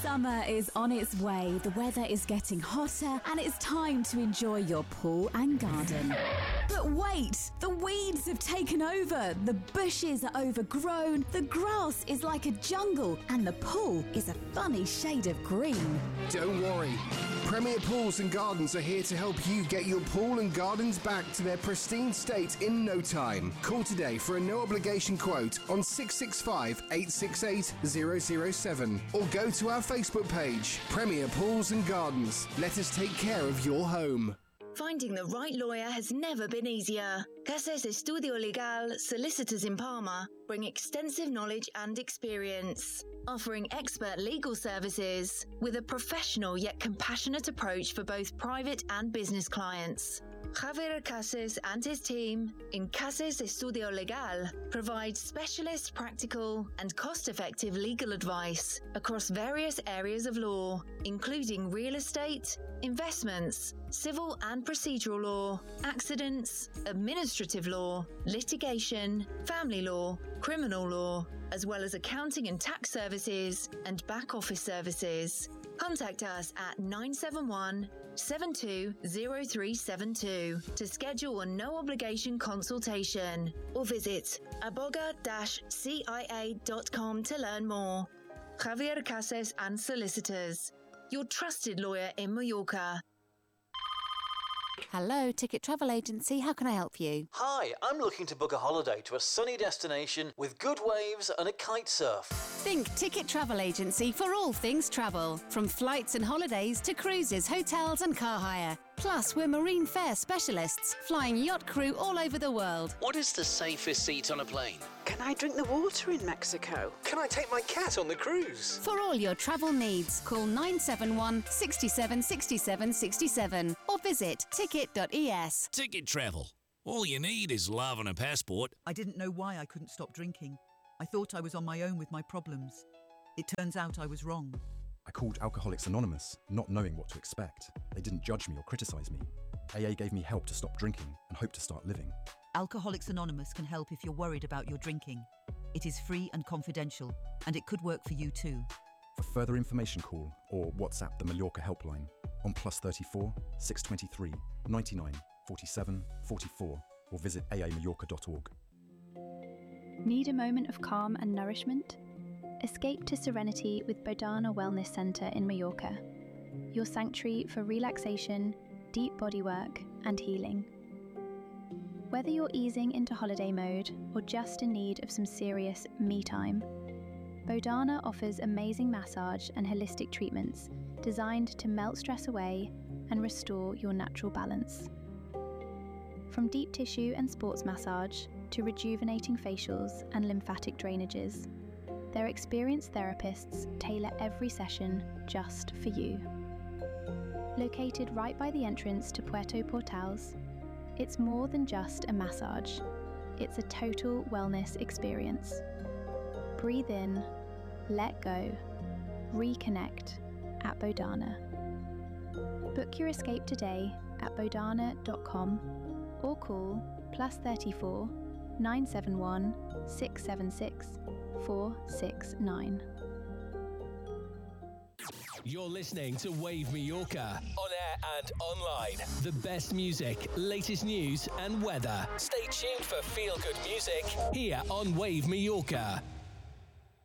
Summer is on its way, the weather is getting hotter, and it's time to enjoy your pool and garden. But wait, the weeds have taken over, the bushes are overgrown, the grass is like a jungle, and the pool is a funny shade of green. Don't worry. Premier Pools and Gardens are here to help you get your pool and gardens back to their pristine state in no time. Call today for a no-obligation quote on 665 868 007 or go to our Facebook page, Premier Pools and Gardens. Let us take care of your home. Finding the right lawyer has never been easier. Cases Estudio Legal Solicitors in Palma bring extensive knowledge and experience, offering expert legal services with a professional yet compassionate approach for both private and business clients. Javier Cases and his team in Cases Estudio Legal provide specialist, practical and cost-effective legal advice across various areas of law, including real estate, investments, civil and procedural law, accidents, administrative law, litigation, family law, criminal law, as well as accounting and tax services and back office services. Contact us at 971-720372 to schedule a no-obligation consultation or visit aboga-cia.com to learn more. Javier Cases and Solicitors, your trusted lawyer in Mallorca. Hello, Ticket Travel Agency. How can I help you? Hi, I'm looking to book a holiday to a sunny destination with good waves and a kite surf. Think Ticket Travel Agency for all things travel. From flights and holidays to cruises, hotels and car hire. Plus, we're marine fare specialists, flying yacht crew all over the world. What is the safest seat on a plane? Can I drink the water in Mexico? Can I take my cat on the cruise? For all your travel needs, call 971 67 67 67 or visit ticket.es. Ticket Travel. All you need is love and a passport. I didn't know why I couldn't stop drinking. I thought I was on my own with my problems. It turns out I was wrong. I called Alcoholics Anonymous, not knowing what to expect. They didn't judge me or criticise me. AA gave me help to stop drinking and hope to start living. Alcoholics Anonymous can help if you're worried about your drinking. It is free and confidential, and it could work for you too. For further information, call or WhatsApp the Mallorca helpline on +34 623 99 47 44 or visit aamallorca.org. Need a moment of calm and nourishment? Escape to serenity with Bodana Wellness Centre in Mallorca, your sanctuary for relaxation, deep bodywork and healing. Whether you're easing into holiday mode or just in need of some serious me time, Bodana offers amazing massage and holistic treatments designed to melt stress away and restore your natural balance. From deep tissue and sports massage to rejuvenating facials and lymphatic drainages, their experienced therapists tailor every session just for you. Located right by the entrance to Puerto Portals, it's more than just a massage. It's a total wellness experience. Breathe in, let go, reconnect at Bodana. Book your escape today at bodana.com or call +34 971 676 469. You're listening to Wave Mallorca, on air and online. The best music, latest news and weather. Stay tuned for feel-good music here on Wave Mallorca.